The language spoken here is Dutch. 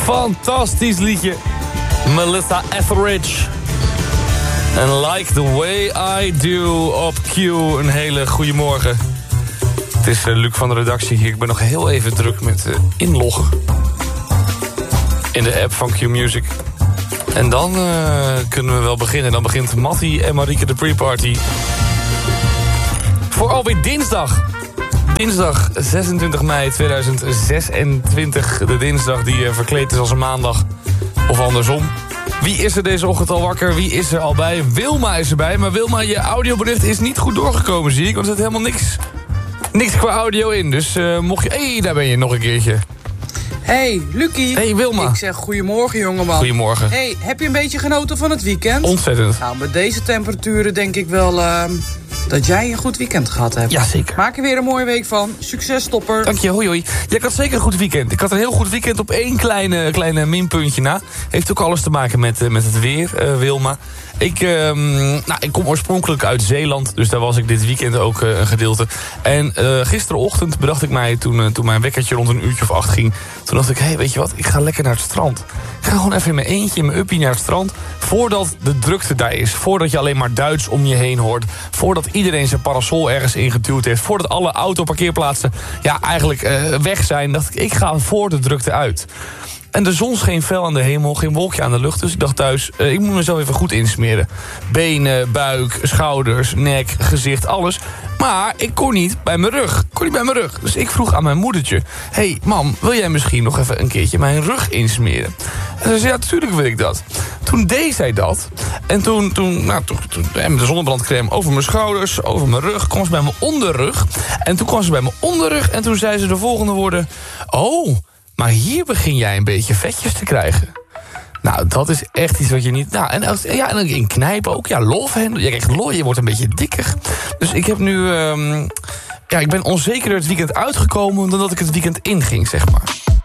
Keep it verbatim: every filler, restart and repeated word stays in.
Fantastisch liedje. Melissa Etheridge. En Like the Way I Do op Q. Een hele goede morgen. Het is uh, Luc van de redactie hier. Ik ben nog heel even druk met uh, inloggen. In de app van Q Music. En dan uh, kunnen we wel beginnen. Dan begint Mattie en Marieke de pre-party. Voor alweer dinsdag. Dinsdag zesentwintig mei tweeduizend zesentwintig. De dinsdag die uh, verkleed is als een maandag. Of andersom. Wie is er deze ochtend al wakker? Wie is er al bij? Wilma is erbij. Maar Wilma, je audiobericht is niet goed doorgekomen, zie ik. Want er zit helemaal niks, niks qua audio in. Dus uh, mocht je... Hé, hey, daar ben je nog een keertje. Hey, Lucie. Hey, Wilma. Ik zeg goedemorgen, jongeman. Goedemorgen. Hey, heb je een beetje genoten van het weekend? Ontzettend. Nou, met deze temperaturen denk ik wel uh, dat jij een goed weekend gehad hebt. Ja, zeker. Maak er weer een mooie week van. Succes, topper. Dank je, hoi hoi. Ja, ik had zeker een goed weekend. Ik had een heel goed weekend op één kleine, kleine minpuntje na. Heeft ook alles te maken met, uh, met het weer, uh, Wilma. Ik, uh, nou, ik kom oorspronkelijk uit Zeeland, dus daar was ik dit weekend ook uh, een gedeelte. En uh, gisterochtend bedacht ik mij, toen, uh, toen mijn wekkertje rond een uurtje of acht ging... toen dacht ik, hé, hey, weet je wat, ik ga lekker naar het strand. Ik ga gewoon even in mijn eentje, in mijn uppie naar het strand... voordat de drukte daar is, voordat je alleen maar Duits om je heen hoort... voordat iedereen zijn parasol ergens ingeduwd heeft... voordat alle autoparkeerplaatsen ja, eigenlijk uh, weg zijn... dacht ik, ik ga voor de drukte uit. En de zon scheen fel aan de hemel, geen wolkje aan de lucht. Dus ik dacht thuis, uh, ik moet mezelf even goed insmeren. Benen, buik, schouders, nek, gezicht, alles. Maar ik kon niet bij mijn rug. Ik kon niet bij mijn rug. Dus ik vroeg aan mijn moedertje... Hé, hey, mam, wil jij misschien nog even een keertje mijn rug insmeren? En ze zei, ja, natuurlijk wil ik dat. Toen deed zij dat. En toen, toen, nou, toen, toen met de zonnebrandcrème over mijn schouders, over mijn rug... kwam ze bij mijn onderrug. En toen kwam ze bij mijn onderrug en toen zei ze de volgende woorden... Oh... maar hier begin jij een beetje vetjes te krijgen. Nou, dat is echt iets wat je niet... Nou, en, ja, en in knijpen ook. Ja, lolven. Je krijgt lol, je wordt een beetje dikker. Dus ik heb nu... Um, ja, ik ben onzeker het weekend uitgekomen... dan dat ik het weekend inging, zeg maar.